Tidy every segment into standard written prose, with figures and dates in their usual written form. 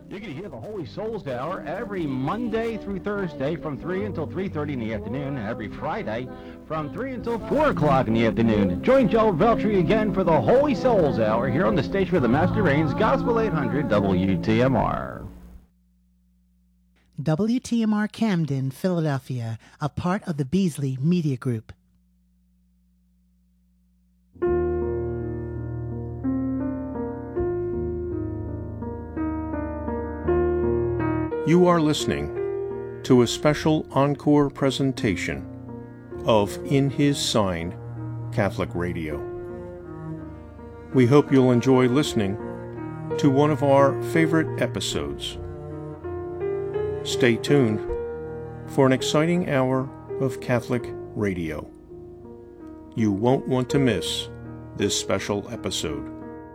You can hear the Holy Souls Hour every Monday through Thursday from 3 until 3:30 in the afternoon, and every Friday from 3 until 4 o'clock in the afternoon. Join Joe Veltri again for the Holy Souls Hour here on the station where the Master reigns, Gospel 800 WTMR. WTMR Camden, Philadelphia, a part of the Beasley Media Group. You are listening to a special encore presentation of In His Sign Catholic Radio. We hope you'll enjoy listening to one of our favorite episodes. Stay tuned for an exciting hour of Catholic radio. You won't want to miss this special episode.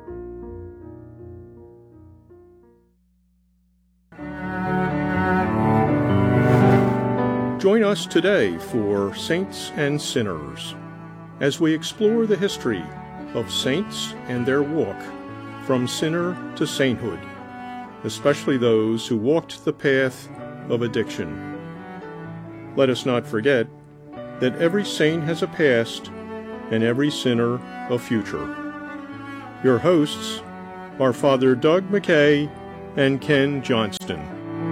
Join us today for Saints and Sinners as we explore the history of saints and their walk from sinner to sainthood, especially those who walked the path of addiction. Let us not forget that every saint has a past and every sinner a future. Your hosts are Father Doug McKay and Ken Johnston.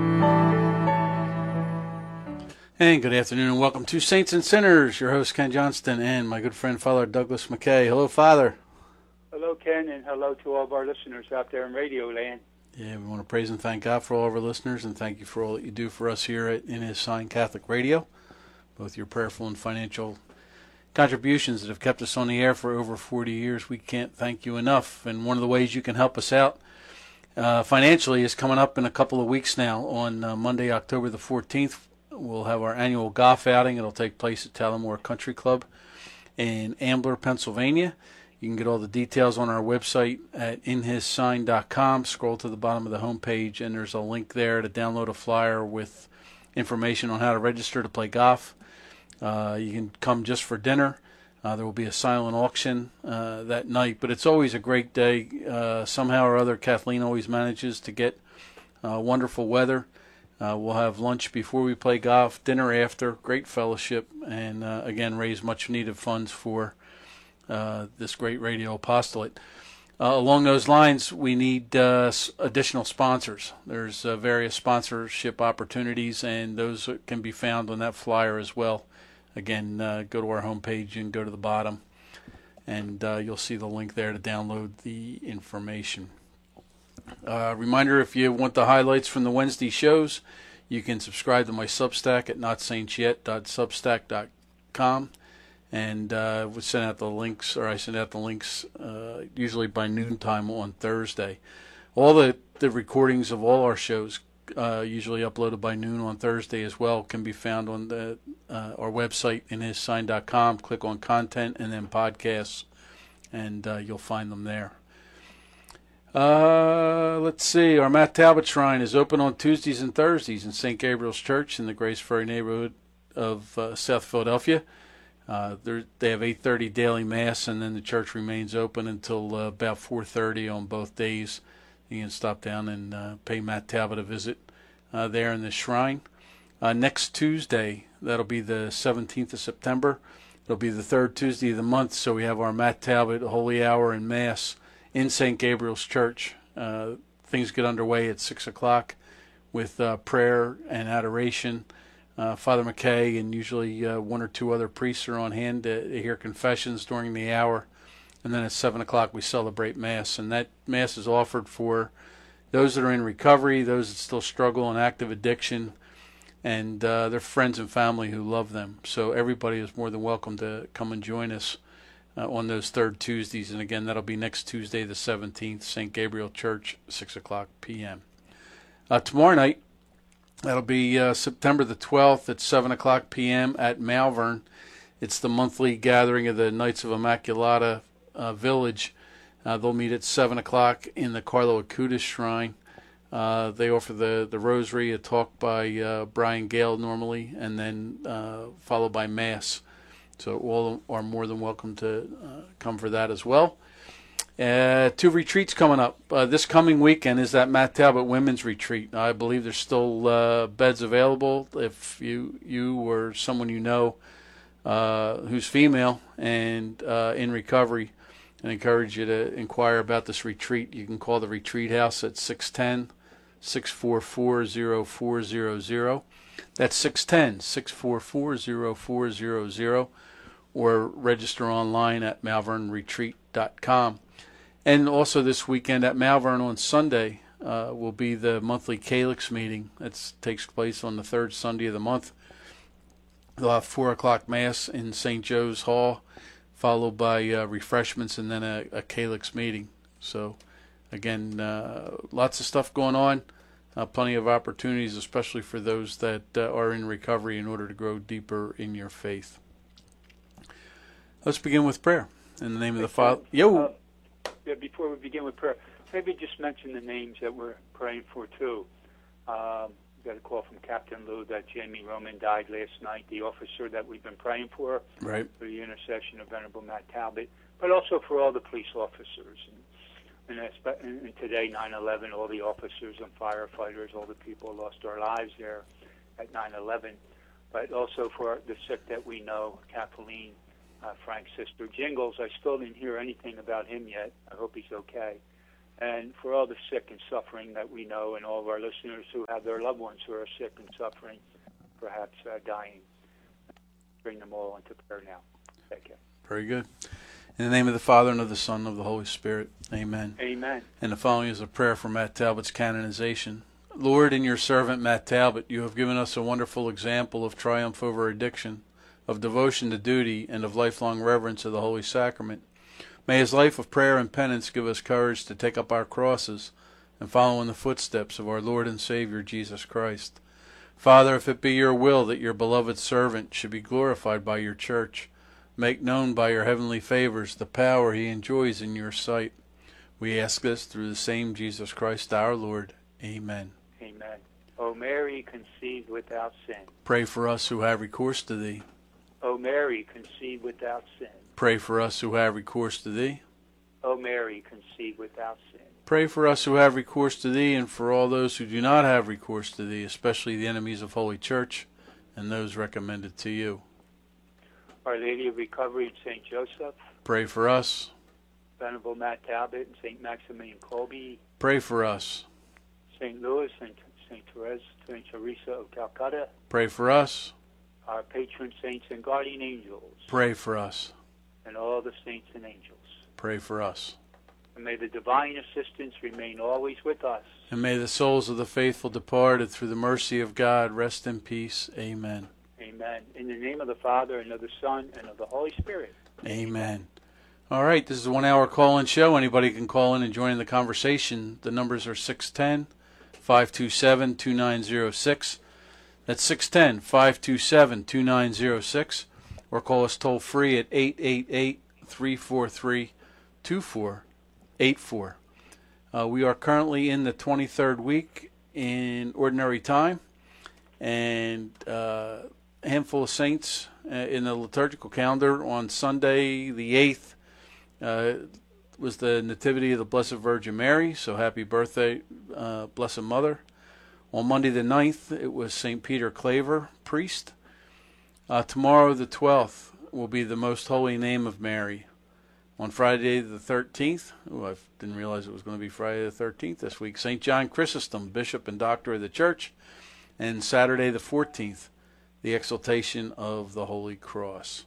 And good afternoon and welcome to Saints and Sinners. Your host Ken Johnston and my good friend Father Douglas McKay. Hello, Father. Hello, Ken, and hello to all of our listeners out there in Radio Land. Yeah, we want to praise and thank God for all of our listeners and thank you for all that you do for us here at In His Sign Catholic Radio, both your prayerful and financial contributions that have kept us on the air for over 40 years. We can't thank you enough. And one of the ways you can help us out financially is coming up in a couple of weeks now. On Monday, October the 14th, we'll have our annual golf outing. It'll take place at Tallamore Country Club in Ambler, Pennsylvania. You can get all the details on our website at inhissign.com. Scroll to the bottom of the homepage, and there's a link there to download a flyer with information on how to register to play golf. You can come just for dinner. There will be a silent auction that night, but it's always a great day. Somehow or other, Kathleen always manages to get wonderful weather. We'll have lunch before we play golf, dinner after, great fellowship, and again, raise much-needed funds for this great radio apostolate. Along those lines, we need additional sponsors. There's various sponsorship opportunities, and those can be found on that flyer as well. Again, go to our homepage and go to the bottom, and you'll see the link there to download the information. Reminder, if you want the highlights from the Wednesday shows, you can subscribe to my Substack at notsaintsyet.substack.com, and we send out the links, or I send out the links usually by noontime on Thursday. All the recordings of all our shows, usually uploaded by noon on Thursday as well, can be found on our website, inhissign.com. Click on content and then podcasts, and you'll find them there. Let's see. Our Matt Talbot Shrine is open on Tuesdays and Thursdays in St. Gabriel's Church in the Grace Ferry neighborhood of South Philadelphia. They have 8:30 daily Mass, and then the church remains open until about 4:30 on both days. You can stop down and pay Matt Talbot a visit there in the shrine. Next Tuesday, that'll be the 17th of September. It'll be the third Tuesday of the month, so we have our Matt Talbot Holy Hour and Mass in St. Gabriel's Church. Things get underway at 6 o'clock with prayer and adoration. Father McKay and usually one or two other priests are on hand to hear confessions during the hour. And then at 7 o'clock we celebrate Mass. And that Mass is offered for those that are in recovery, those that still struggle in active addiction, and their friends and family who love them. So everybody is more than welcome to come and join us on those third Tuesdays. And again, that'll be next Tuesday the 17th, St. Gabriel Church, 6 o'clock p.m. Tomorrow night, that'll be September the 12th at 7 o'clock p.m. at Malvern. It's the monthly gathering of the Knights of Immaculata Village. They'll meet at 7 o'clock in the Carlo Acutis Shrine. They offer the rosary, a talk by Brian Gale normally, and then followed by Mass. So all are more than welcome to come for that as well. Two retreats coming up. This coming weekend is that Matt Talbot Women's Retreat. I believe there's still beds available. If you or someone you know who's female and in recovery, I encourage you to inquire about this retreat. You can call the retreat house at 610-644-0400. That's 610-644-0400, or register online at malvernretreat.com. And also this weekend at Malvern on Sunday will be the monthly Calyx meeting. That takes place on the third Sunday of the month. They'll have 4 o'clock Mass in St. Joe's Hall, followed by refreshments and then a Calyx meeting. So, again, lots of stuff going on, plenty of opportunities, especially for those that are in recovery in order to grow deeper in your faith. Let's begin with prayer. In the name of the Father. Before we begin with prayer, maybe just mention the names that we're praying for, too. We got a call from Captain Lou that Jamie Roman died last night, the officer that we've been praying for, right, for the intercession of Venerable Matt Talbot, but also for all the police officers. And today, 9/11, all the officers and firefighters, all the people lost their lives there at 9/11, but also for the sick that we know, Kathleen, Frank's sister, Jingles. I still didn't hear anything about him yet. I hope he's okay. And for all the sick and suffering that we know, and all of our listeners who have their loved ones who are sick and suffering, perhaps dying, bring them all into prayer now. Thank you. Very good. In the name of the Father, and of the Son, and of the Holy Spirit. Amen. Amen. And the following is a prayer for Matt Talbot's canonization. Lord, in your servant Matt Talbot, you have given us a wonderful example of triumph over addiction, of devotion to duty, and of lifelong reverence of the Holy Sacrament. May his life of prayer and penance give us courage to take up our crosses and follow in the footsteps of our Lord and Savior Jesus Christ. Father, if it be your will that your beloved servant should be glorified by your church, make known by your heavenly favors the power he enjoys in your sight. We ask this through the same Jesus Christ our Lord. Amen. Amen. O Mary, conceived without sin. Pray for us who have recourse to thee. O Mary, conceived without sin. Pray for us who have recourse to thee. O Mary, conceived without sin. Pray for us who have recourse to thee, and for all those who do not have recourse to thee, especially the enemies of Holy Church and those recommended to you. Our Lady of Recovery and St. Joseph. Pray for us. Venerable Matt Talbot and St. Maximilian Kolbe. Pray for us. St. Louis and St. Teresa of Calcutta. Pray for us. Our patron saints and guardian angels. Pray for us. And all the saints and angels. Pray for us. And may the divine assistance remain always with us. And may the souls of the faithful departed through the mercy of God rest in peace. Amen. Amen. In the name of the Father, and of the Son, and of the Holy Spirit. Amen. All right, this is a 1-hour call-in show. Anybody can call in and join in the conversation. The numbers are 610-527-2906. That's 610-527-2906. Or call us toll-free at 888-343-2484. We are currently in the 23rd week in Ordinary Time, and a handful of saints in the liturgical calendar. On Sunday, the 8th, was the Nativity of the Blessed Virgin Mary, so happy birthday, Blessed Mother. On Monday the 9th, it was St. Peter Claver, priest. Tomorrow, the 12th, will be the Most Holy Name of Mary. On Friday the 13th, I didn't realize it was going to be Friday the 13th this week, St. John Chrysostom, Bishop and Doctor of the Church. And Saturday the 14th, the Exaltation of the Holy Cross.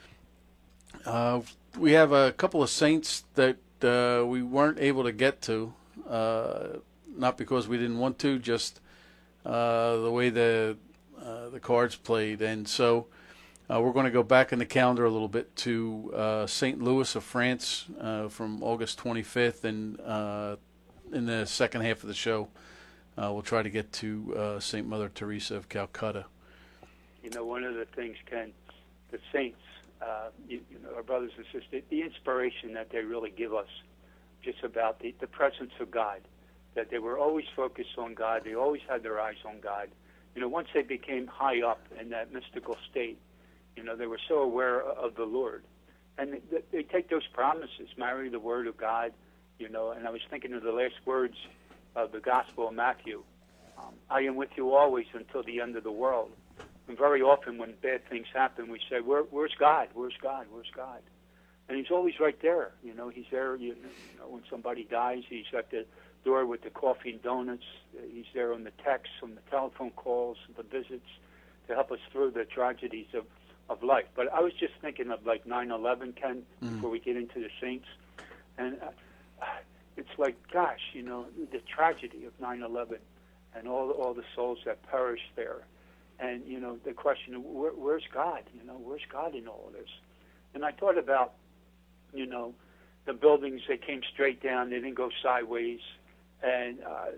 We have a couple of saints that we weren't able to get to, not because we didn't want to, just the way the cards played. And so we're going to go back in the calendar a little bit to St. Louis of France from August 25th, and in the second half of the show, we'll try to get to St. Mother Teresa of Calcutta. You know, one of the things, Ken, the saints, our brothers and sisters, the inspiration that they really give us just about the presence of God, that they were always focused on God. They always had their eyes on God. You know, once they became high up in that mystical state, you know, they were so aware of the Lord. And they take those promises, marry the Word of God, And I was thinking of the last words of the Gospel of Matthew. I am with you always until the end of the world. And very often when bad things happen, we say, where's God? Where's God? Where's God? And he's always right there. He's there. When somebody dies, he's at the door with the coffee and donuts. He's there on the texts, on the telephone calls, the visits to help us through the tragedies of life. But I was just thinking of like 9/11, Ken, before we get into the saints. And it's like, gosh, the tragedy of 9/11 and all the souls that perished there. And, the question, where's God? Where's God in all of this? And I thought about, the buildings, they came straight down, they didn't go sideways. And,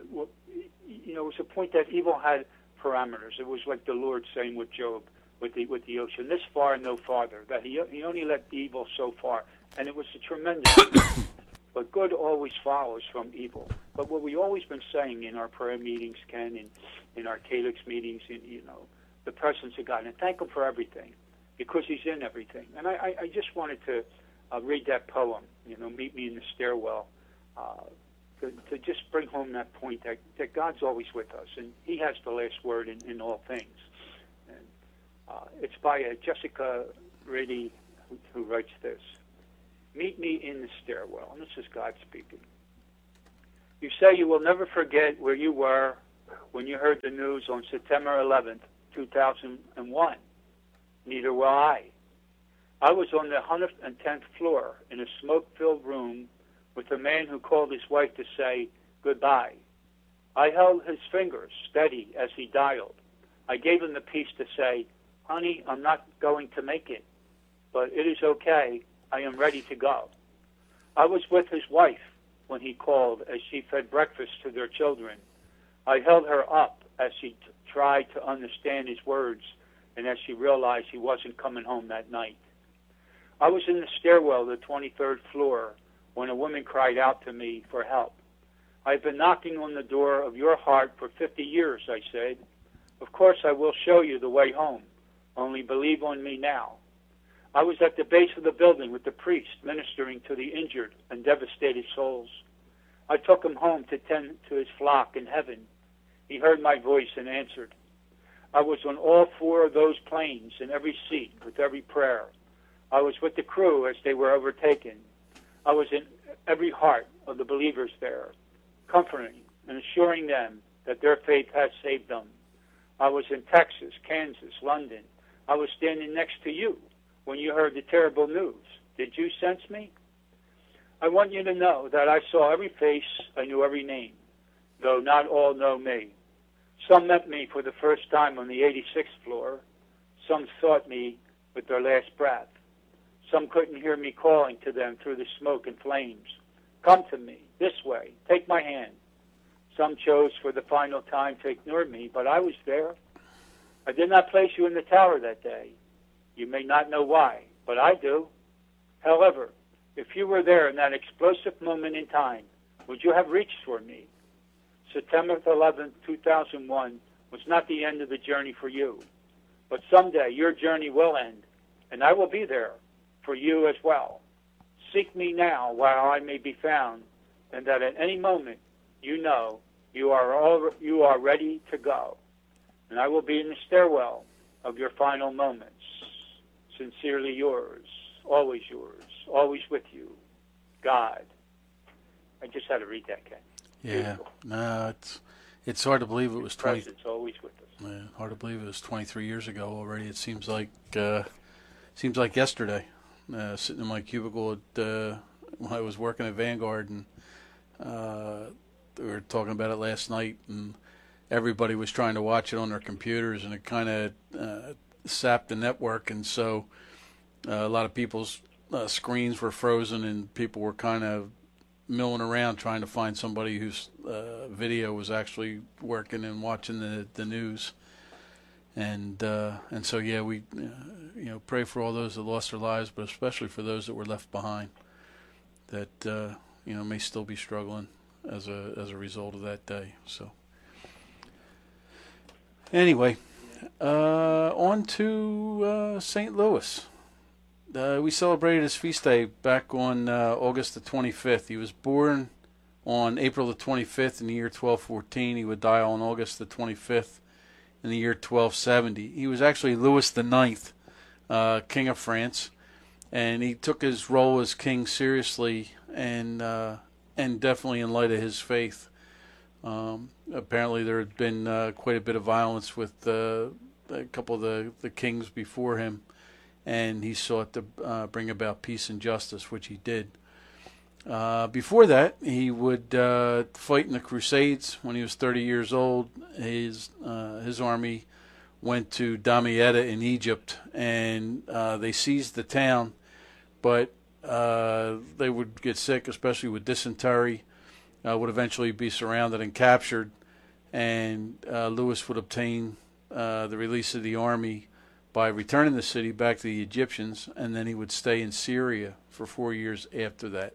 it was a point that evil had parameters. It was like the Lord saying with Job, with the ocean, this far and no farther, that he only let the evil so far. And it was a tremendous but good always follows from evil. But what we've always been saying in our prayer meetings, Ken, in our Calyx meetings, the presence of God, and thank Him for everything, because He's in everything. And I just wanted to read that poem, Meet Me in the Stairwell, to just bring home that point that God's always with us, and He has the last word in all things. And it's by Jessica Reddy, who writes this. Meet me in the stairwell. And this is God speaking. You say you will never forget where you were when you heard the news on September 11th, 2001. Neither will I. I was on the 110th floor in a smoke-filled room with a man who called his wife to say goodbye. I held his fingers steady as he dialed. I gave him the piece to say, honey, I'm not going to make it, but it is okay. I am ready to go. I was with his wife when he called as she fed breakfast to their children. I held her up as she tried to understand his words and as she realized he wasn't coming home that night. I was in the stairwell of the 23rd floor when a woman cried out to me for help. I've been knocking on the door of your heart for 50 years, I said. Of course I will show you the way home. Only believe on me now. I was at the base of the building with the priest ministering to the injured and devastated souls. I took him home to tend to his flock in heaven. He heard my voice and answered. I was on all four of those planes in every seat with every prayer. I was with the crew as they were overtaken. I was in every heart of the believers there, comforting and assuring them that their faith has saved them. I was in Texas, Kansas, London. I was standing next to you when you heard the terrible news. Did you sense me? I want you to know that I saw every face, I knew every name, though not all know me. Some met me for the first time on the 86th floor. Some sought me with their last breath. Some couldn't hear me calling to them through the smoke and flames. Come to me, this way, take my hand. Some chose for the final time to ignore me, but I was there. I did not place you in the tower that day. You may not know why, but I do. However, if you were there in that explosive moment in time, would you have reached for me? September 11, 2001 was not the end of the journey for you, but someday your journey will end, and I will be there for you as well. Seek me now while I may be found, and that at any moment you know you are ready to go, and I will be in the stairwell of your final moments. Sincerely yours, always with you, God. I just had to read that, Ken. Yeah, Beautiful. no, it's hard to believe it was 20. Presence always with us. Yeah, hard to believe it was 23 years ago already. It seems like yesterday. Sitting in my cubicle when I was working at Vanguard, and we were talking about it last night, and everybody was trying to watch it on their computers, and it kind of sapped the network, and so a lot of people's screens were frozen, and people were kind of milling around trying to find somebody whose video was actually working and watching the news. And so yeah, we pray for all those that lost their lives, but especially for those that were left behind, that may still be struggling as a result of that day. So anyway, on to St. Louis. we celebrated his feast day back on August the 25th. He was born on April the 25th in the year 1214. He would die on August the 25th in the year 1270. He was actually Louis the Ninth, King of France, and he took his role as king seriously and definitely in light of his faith. Apparently there had been quite a bit of violence with a couple of the kings before him, and he sought to bring about peace and justice, which he did. Before that, he would fight in the Crusades. When he was 30 years old, his army went to Damietta in Egypt, and they seized the town, but they would get sick, especially with dysentery, would eventually be surrounded and captured, and Louis would obtain the release of the army by returning the city back to the Egyptians, and then he would stay in Syria for 4 years after that.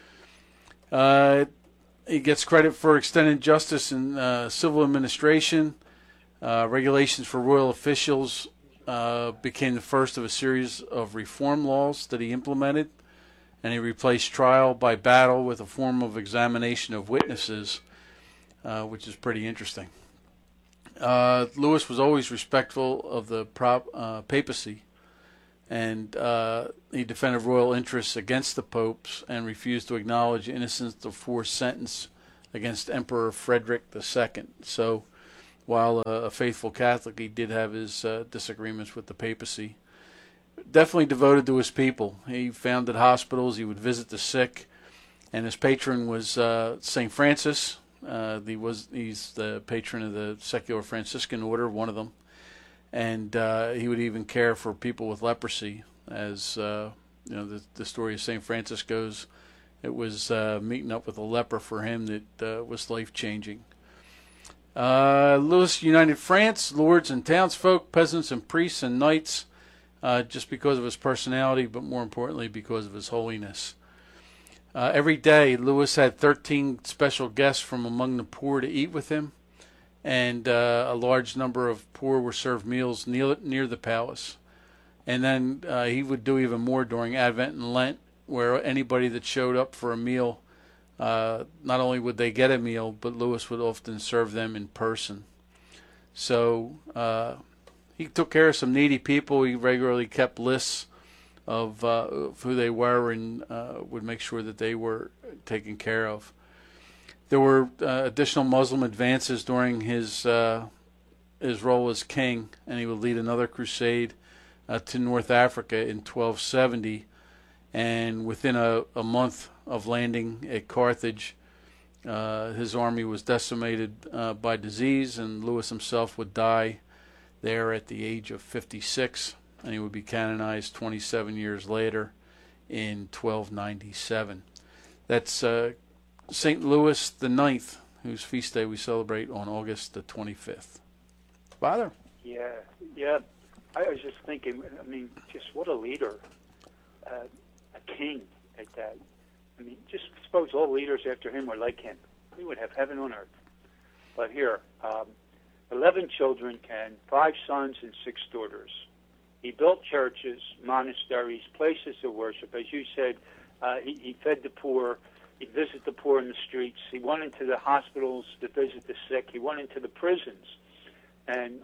He gets credit for extended justice in civil administration. Regulations for royal officials became the first of a series of reform laws that he implemented, and he replaced trial by battle with a form of examination of witnesses, which is pretty interesting. Louis was always respectful of the papacy, and he defended royal interests against the popes and refused to acknowledge innocence of forced sentence against Emperor Frederick II. So while a faithful Catholic, he did have his disagreements with the papacy. Definitely devoted to his people. He founded hospitals, he would visit the sick, and his patron was St. Francis. He's the patron of the secular Franciscan order, one of them. And he would even care for people with leprosy. As the story of St. Francis goes, it was meeting up with a leper for him that was life-changing. Louis united France, lords and townsfolk, peasants and priests and knights, just because of his personality, but more importantly because of his holiness. Every day, Louis had 13 special guests from among the poor to eat with him, and a large number of poor were served meals near the palace. And then he would do even more during Advent and Lent, where anybody that showed up for a meal, not only would they get a meal, but Louis would often serve them in person. So he took care of some needy people. He regularly kept lists of who they were and would make sure that they were taken care of. There were additional Muslim advances during his role as king, and he would lead another crusade to North Africa in 1270. And within a month of landing at Carthage, his army was decimated by disease, and Louis himself would die there at the age of 56, and he would be canonized 27 years later in 1297. That's St. Louis the Ninth, whose feast day we celebrate on August the 25th. Father? Yeah. I was just thinking, just what a leader, a king at that. Just suppose all leaders after him were like him. We would have heaven on earth. But here, 11 children, 5 sons and 6 daughters. He built churches, monasteries, places of worship. As you said, he fed the poor. He visited the poor in the streets. He went into the hospitals to visit the sick. He went into the prisons. And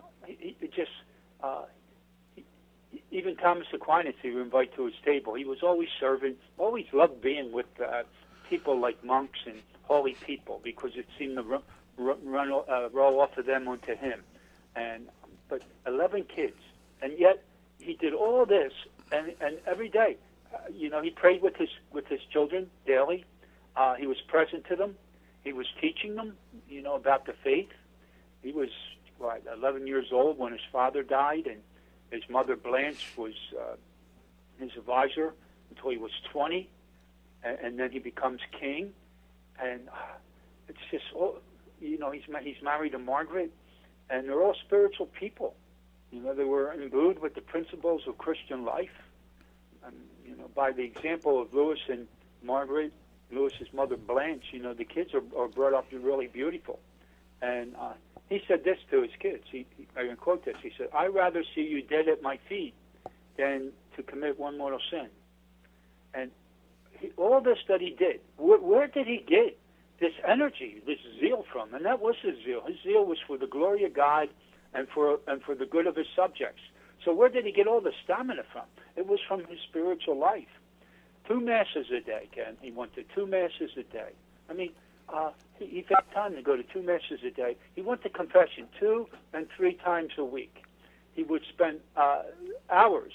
even Thomas Aquinas he would invite to his table. He was always serving, always loved being with people like monks and holy people because it seemed to roll off of them onto him. But 11 kids. And yet he did all this, and every day, he prayed with his children daily. He was present to them. He was teaching them, about the faith. He was 11 years old when his father died, and his mother Blanche was his advisor until he was 20, and then he becomes king. And it's just he's married to Margaret, and they're all spiritual people. They were imbued with the principles of Christian life. By the example of Louis and Margaret, Louis's mother Blanche, the kids are brought up really beautiful. And he said this to his kids. I can quote this. He said, "I'd rather see you dead at my feet than to commit one mortal sin. And all this that he did, where did he get this energy, this zeal from? And that was his zeal. His zeal was for the glory of God and for the good of his subjects. So where did he get all the stamina from? It was from his spiritual life. 2 masses a day, Ken. He went to 2 masses a day. I mean, he found time to go to 2 masses a day. He went to confession 2 and 3 times a week. He would spend hours,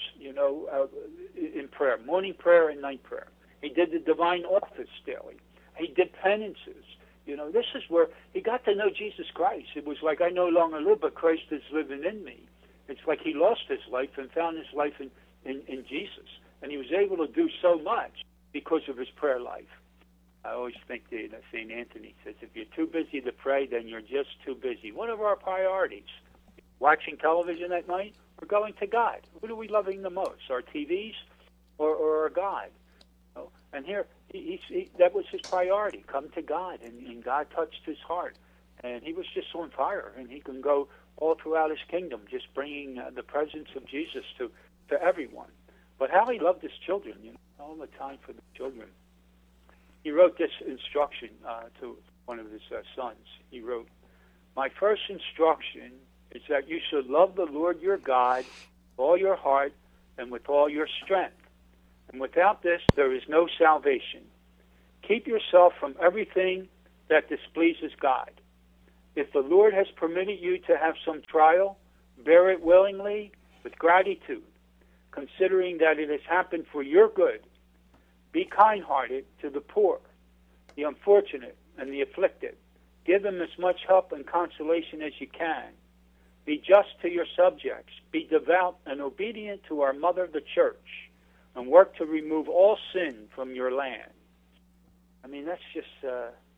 in prayer, morning prayer and night prayer. He did the divine office daily. He did penances. This is where he got to know Jesus Christ. It was like, I no longer live, but Christ is living in me. It's like he lost his life and found his life in Jesus. And he was able to do so much because of his prayer life. I always think that St. Anthony says, if you're too busy to pray, then you're just too busy. What are our priorities? Watching television at night or going to God? What are we loving the most, our TVs or our God? And here, that was his priority, come to God. And God touched his heart. And he was just on fire. And he can go all throughout his kingdom, just bringing the presence of Jesus to everyone. But how he loved his children, all the time for the children. He wrote this instruction to one of his sons. He wrote, "My first instruction is that you should love the Lord your God with all your heart and with all your strength. And without this, there is no salvation. Keep yourself from everything that displeases God. If the Lord has permitted you to have some trial, bear it willingly with gratitude, considering that it has happened for your good. Be kind-hearted to the poor, the unfortunate, and the afflicted. Give them as much help and consolation as you can. Be just to your subjects. Be devout and obedient to our mother, the church, and work to remove all sin from your land." I mean, that's just